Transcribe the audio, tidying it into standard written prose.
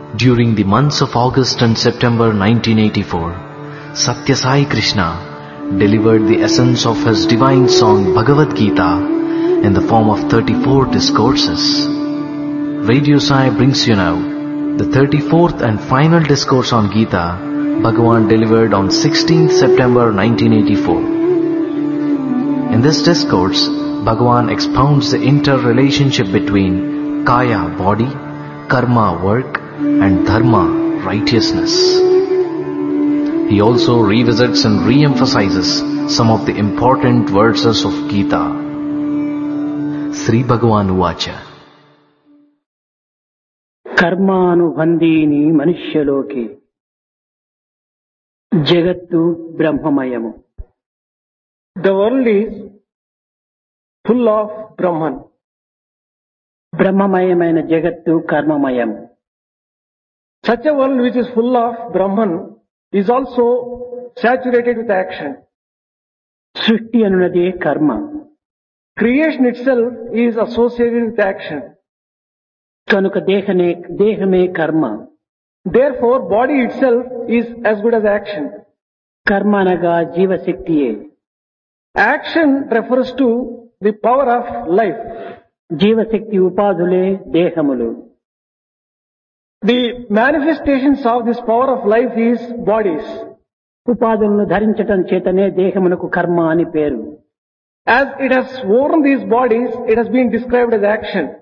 During the months of August and September 1984, Satya Sai Krishna delivered the essence of his divine song Bhagavad Gita in the form of 34 discourses. Radio Sai brings you now the 34th and final discourse on Gita Bhagavan delivered on 16th September 1984. In this discourse, Bhagavan expounds the interrelationship between Kaya body, Karma work and Dharma righteousness. He also revisits and re-emphasizes some of the important verses of Gita. Sri Bhagavan Uvacha. కర్మానుబంధీని మనుష్యలోకి జగత్తు బ్రహ్మమయము. The world is full of Brahman. బ్రహ్మమయమైన జగత్తు కర్మమయం. Such a world which is full of Brahman is also saturated with action. సృష్టి అనున్నదే కర్మ. Creation itself is associated with action. కనుక దేహమే కర్మ. Therefore, body itself is as good as action. కర్మ అనగా జీవశక్తియే. Action refers to the power of life. జీవశక్తి ఉపాధులే దేహములు. The manifestations of this power of life is bodies. ఉపాధులను ధరించటం చేతనే దేహమునకు కర్మ అని పేరు. As it has worn these bodies, it has been described as action.